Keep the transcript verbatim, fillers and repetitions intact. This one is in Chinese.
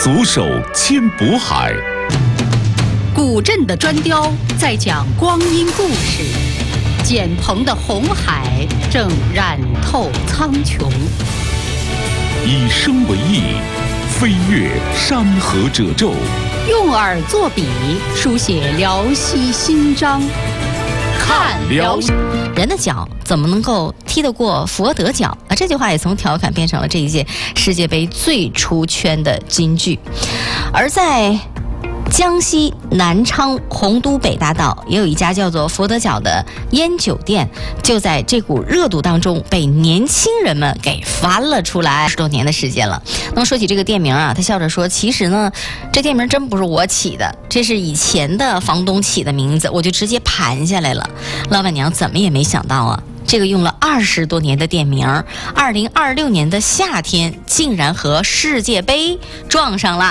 左手牵渤海。 古镇的砖雕在讲光阴故事，简鹏的红海正染透苍穹。 以声为翼，飞越山河褶皱； 用耳作笔，书写辽西新章。看辽西。 人的脚怎么能够踢得过佛得脚啊？这句话也从调侃变成了这一届世界杯最出圈的金句。而在江西南昌洪都北大道也有一家叫做佛得角的烟酒店，就在这股热度当中被年轻人们给翻了出来，十多年的时间了。那么说起这个店名啊，他笑着说，其实呢这店名真不是我起的，这是以前的房东起的名字，我就直接盘下来了。老板娘怎么也没想到啊，这个用了二十多年的店名，二零二六年的夏天竟然和世界杯撞上了。